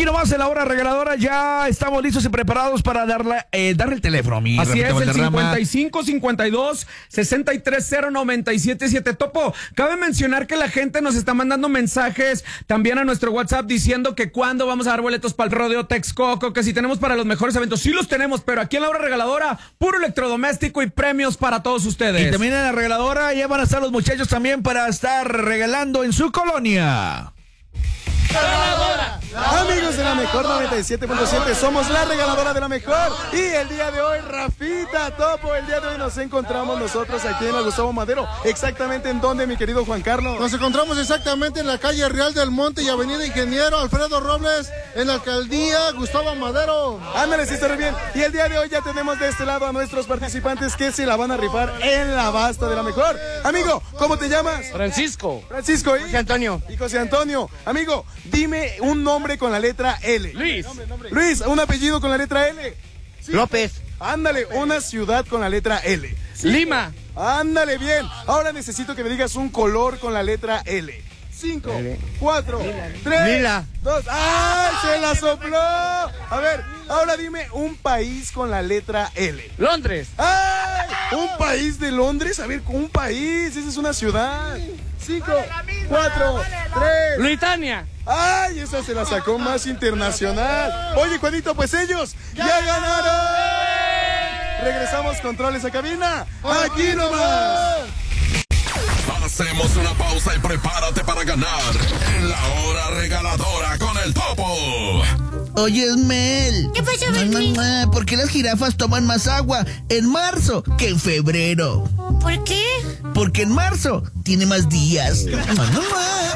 Aquí nomás en la hora regaladora ya estamos listos y preparados para darle el teléfono, mi Así es, el Valderrama. 5552-630977. Topo, cabe mencionar que la gente nos está mandando mensajes también a nuestro WhatsApp diciendo que cuándo vamos a dar boletos para el rodeo Texcoco, que si tenemos para los mejores eventos. Sí los tenemos, pero aquí en la hora regaladora, puro electrodoméstico y premios para todos ustedes. Y también en la regaladora ya van a estar los muchachos también para estar regalando en su colonia. Regaladora. Amigos de la mejor 97.7, somos la regaladora de la mejor. Y el día de hoy, Rafita, Topo, el día de hoy nos encontramos nosotros aquí en la Gustavo Madero. Exactamente en donde, mi querido Juan Carlos. Nos encontramos exactamente en la calle Real del Monte y Avenida Ingeniero Alfredo Robles, en la alcaldía Gustavo Madero. Ándale, sí, está bien. Y el día de hoy ya tenemos de este lado a nuestros participantes que se la van a rifar en la basta de la mejor. Amigo, ¿cómo te llamas? Francisco. Francisco, ¿y? José Antonio. Y José Antonio. Amigo, dime un nombre con la letra L. Luis. Luis, un apellido con la letra L. Sí. López. Ándale, una ciudad con la letra L. Sí. Lima. Ándale, bien. Ahora necesito que me digas un color con la letra L. 5, 4, 3, 2. ¡Ay, se la sopló! A ver, ahora dime un país con la letra L. Londres. ¡Ay! ¿Un país de Londres? A ver, un país, esa es una ciudad. 5, 4, 3. Britania. ¡Ay! Esa se la sacó más internacional. Oye, Juanito, pues ellos ya ganaron. Regresamos controles a cabina. Aquí nomás. Hacemos una pausa y prepárate para ganar en la hora regaladora con el Topo. Oye, Mel. ¿Qué pasó, Bernie? ¿Por qué las jirafas toman más agua en marzo que en febrero? ¿Por qué? Porque en marzo tiene más días.